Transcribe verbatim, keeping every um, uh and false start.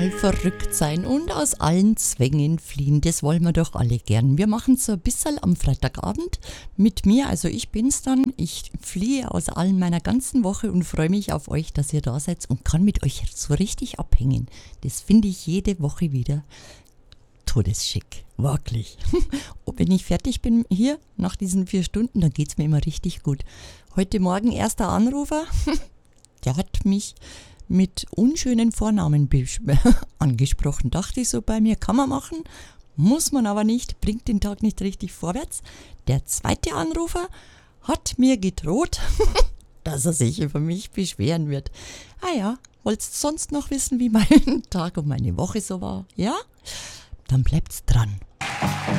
mal verrückt sein und aus allen Zwängen fliehen, das wollen wir doch alle gern. Wir machen es so ein bisschen am Freitagabend mit mir, also ich bin's dann. Ich fliehe aus allen meiner ganzen Woche und freue mich auf euch, dass ihr da seid und kann mit euch so richtig abhängen. Das finde ich jede Woche wieder todesschick, wirklich. Und wenn ich fertig bin hier nach diesen vier Stunden, dann geht's mir immer richtig gut. Heute Morgen erster Anrufer, der hat mich mit unschönen Vornamen angesprochen. Dachte ich so bei mir, kann man machen, muss man aber nicht, bringt den Tag nicht richtig vorwärts. Der zweite Anrufer hat mir gedroht, dass er sich über mich beschweren wird. Ah ja, wolltest sonst noch wissen, wie mein Tag und meine Woche so war? Ja? Dann bleibt's dran.